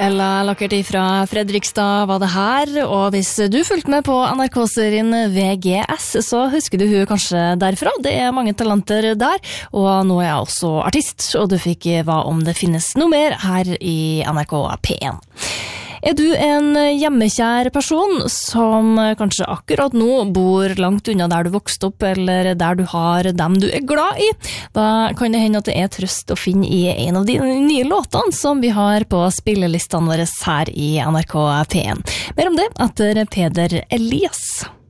Ella Lackert fra Fredrikstad var det her, og hvis du fulgte med på NRK-serien VGS, så husker du hun kanskje derfra. Det mange talenter der, og nå jeg også artist, og du fikk hva om det finnes noe mer her i NRK P1. Du en hjemmekjær person som kanskje akkurat nå bor langt unna der du vokste opp, eller der du har dem du glad i, da kan det hende at det trøst å finne i en av de nye låtene som vi har på spillelistene våre her i NRK P1. Mer om det etter Peder Elias.